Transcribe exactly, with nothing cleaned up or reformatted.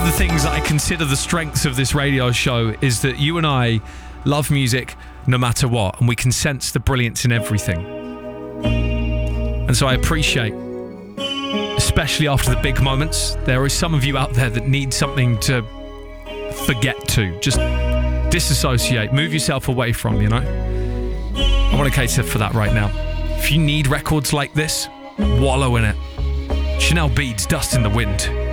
of the things that I consider the strengths of this radio show is that you and I love music no matter what, and we can sense the brilliance in everything. And so I appreciate, especially after the big moments, there are some of you out there that need something to forget to. Just disassociate, move yourself away from, you know? I want to cater for that right now. If you need records like this, wallow in it. Chanel Beads, Dust in the Wind.